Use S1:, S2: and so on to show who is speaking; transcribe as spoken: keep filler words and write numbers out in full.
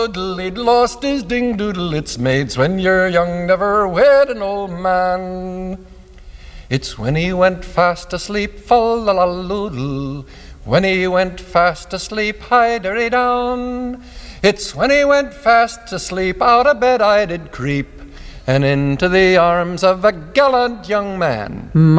S1: Doodle, he'd lost his ding doodle. It's mates when you're young, never wed an old man. It's when he went fast asleep, fa-la-la-loodle. When he went fast asleep, hi-derry down. It's when he went fast asleep, out of bed I did creep, and into the arms of a gallant young man.